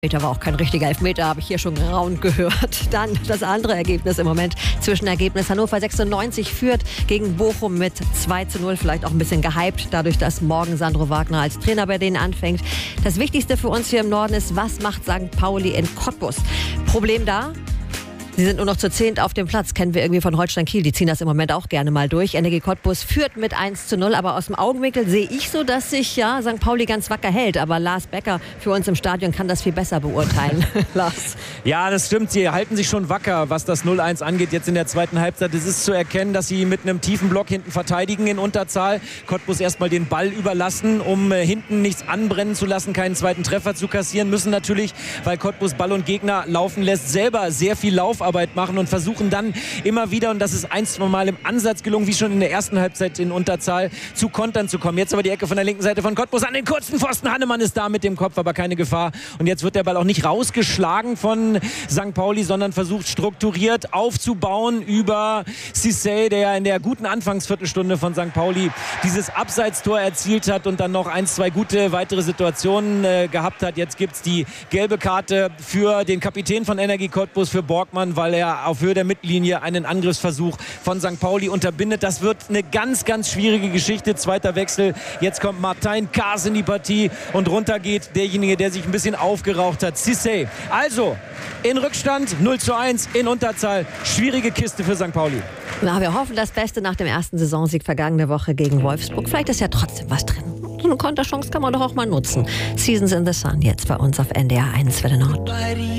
War auch kein richtiger Elfmeter, habe ich hier schon geraunt gehört. Dann das andere Ergebnis im Moment. Zwischenergebnis: Hannover 96 führt gegen Bochum mit 2:0. Vielleicht auch ein bisschen gehypt, dadurch, dass morgen Sandro Wagner als Trainer bei denen anfängt. Das Wichtigste für uns hier im Norden ist, was macht St. Pauli in Cottbus? Problem da: Sie sind nur noch zu 10 auf dem Platz. Kennen wir irgendwie von Holstein Kiel. Die ziehen das im Moment auch gerne mal durch. Energie Cottbus führt mit 1:0. Aber aus dem Augenwinkel sehe ich so, dass sich St. Pauli ganz wacker hält. Aber Lars Becker für uns im Stadion kann das viel besser beurteilen. Lars. Ja, das stimmt. Sie halten sich schon wacker, was das 0:1 angeht. Jetzt in der zweiten Halbzeit. Es ist zu erkennen, dass sie mit einem tiefen Block hinten verteidigen in Unterzahl. Cottbus erstmal den Ball überlassen, um hinten nichts anbrennen zu lassen, keinen zweiten Treffer zu kassieren. Müssen natürlich, weil Cottbus Ball und Gegner laufen lässt, selber sehr viel Laufarbeit machen und versuchen dann immer wieder, und das ist ein, zwei Mal im Ansatz gelungen, wie schon in der ersten Halbzeit in Unterzahl, zu Kontern zu kommen. Jetzt aber die Ecke von der linken Seite von Cottbus an den kurzen Pfosten. Hannemann ist da mit dem Kopf, aber keine Gefahr. Und jetzt wird der Ball auch nicht rausgeschlagen von St. Pauli, sondern versucht strukturiert aufzubauen über Cissé, der ja in der guten Anfangsviertelstunde von St. Pauli dieses Abseitstor erzielt hat und dann noch 1, 2 gute weitere Situationen gehabt hat. Jetzt gibt es die gelbe Karte für den Kapitän von Energie Cottbus, für Borgmann, weil er auf Höhe der Mittellinie einen Angriffsversuch von St. Pauli unterbindet. Das wird eine ganz, ganz schwierige Geschichte. Zweiter Wechsel. Jetzt kommt Martin Kaas in die Partie und runter geht derjenige, der sich ein bisschen aufgeraucht hat. Cissé. Also in Rückstand 0:1 in Unterzahl. Schwierige Kiste für St. Pauli. Na, wir hoffen das Beste nach dem ersten Saisonsieg vergangene Woche gegen Wolfsburg. Vielleicht ist ja trotzdem was drin. So eine Konterchance kann man doch auch mal nutzen. Seasons in the Sun jetzt bei uns auf NDR 1 Welle Nord.